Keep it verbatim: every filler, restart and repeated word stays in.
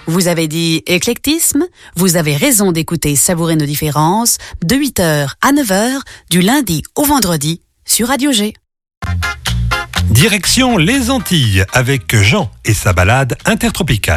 Vous avez dit éclectisme? Vous avez raison d'écouter Savourer nos différences de huit heures à neuf heures du lundi au vendredi sur Radio G. Direction les Antilles avec Jean et sa balade intertropicale.